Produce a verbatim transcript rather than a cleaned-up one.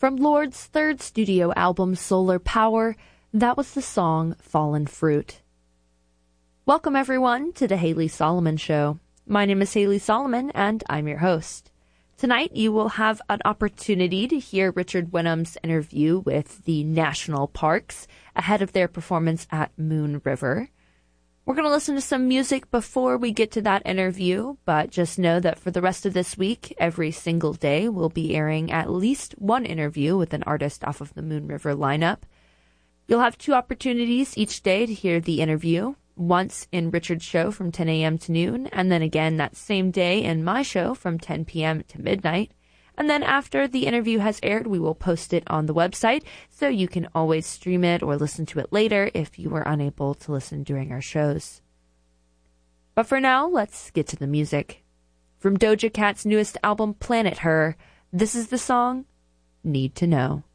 From Lord's third studio album, Solar Power, that was the song Fallen Fruit. Welcome, everyone, to the Haley Solomon Show. My name is Haley Solomon, and I'm your host. Tonight, you will have an opportunity to hear Richard Wenham's interview with the national parks ahead of their performance at Moon River. We're going to listen to some music before we get to that interview, but just know that for the rest of this week, every single day, we'll be airing at least one interview with an artist off of the Moon River lineup. You'll have two opportunities each day to hear the interview, once in Richard's show from ten a.m. to noon, and then again that same day in my show from ten p.m. to midnight. And then after the interview has aired, we will post it on the website, so you can always stream it or listen to it later if you were unable to listen during our shows. But for now, let's get to the music. From Doja Cat's newest album, Planet Her, this is the song Need to Know.